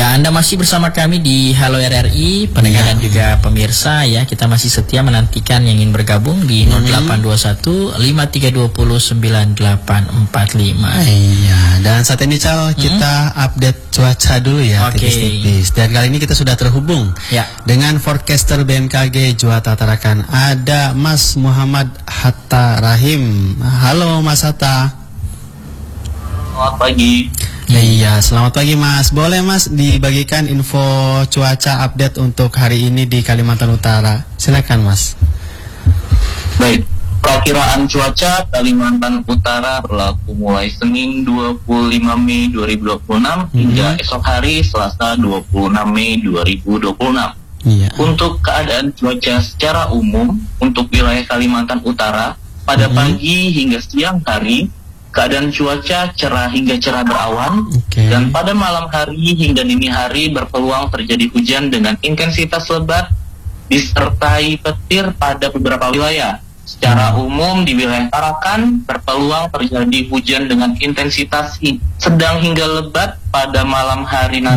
Ya, Anda masih bersama kami di Halo RRI, pendengar dan juga pemirsa ya. Kita masih setia menantikan yang ingin bergabung di 0821 5320 9845. Iya, dan saat ini Cal, kita update cuaca dulu ya, tipis-tipis. Dan kali ini kita sudah terhubung dengan forecaster BMKG Juwata Tarakan. Ada Mas Muhammad Hatta Rahim. Halo Mas Hatta. Selamat pagi. Iya, selamat pagi Mas. Boleh Mas dibagikan info cuaca update untuk hari ini di Kalimantan Utara? Silakan Mas. Baik, perakiraan cuaca Kalimantan Utara berlaku mulai Senin 25 Mei 2026 hingga esok hari Selasa 26 Mei 2026. Iya. Untuk keadaan cuaca secara umum untuk wilayah Kalimantan Utara pada pagi hingga siang hari, keadaan cuaca cerah hingga cerah berawan, dan pada malam hari hingga dini hari berpeluang terjadi hujan dengan intensitas lebat disertai petir pada beberapa wilayah. Secara umum di wilayah Tarakan berpeluang terjadi hujan dengan intensitas sedang hingga lebat pada malam hari nanti.